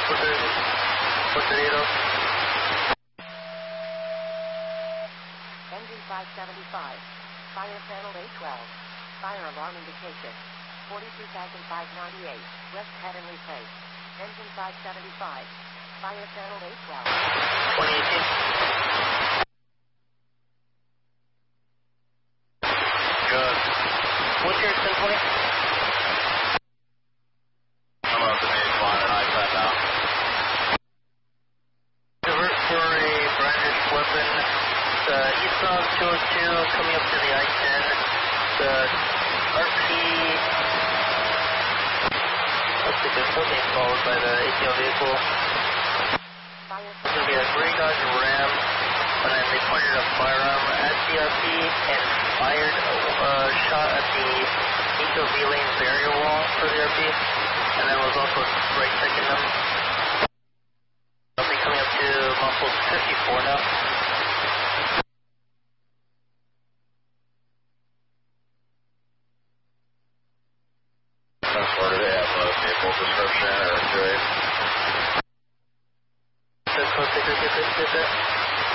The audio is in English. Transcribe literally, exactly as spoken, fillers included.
four thirty, four thirty. Engine five seventy-five, fire panel A twelve, fire alarm indication, forty-two thousand five hundred ninety-eight, rest head and replace. Engine five seventy-five, fire panel A twelve. twenty eighteen. Good. What's your ten twenty? I'm up to main line and iPad now. Divert for a brandished weapon. The eastbound two oh two coming up to the I ten. The R P. Looks like there's something followed by the A T O vehicle. It's going to be a Grey Dodge Ram. And then they pointed a firearm at the R P and fired a uh, shot at the A T O V lane barrier wall for the R P. And then was also right checking them. I'll be coming up to muffle fifty-four now. Where do they have a vehicle description or grade? That's what they did, did, did, did, did.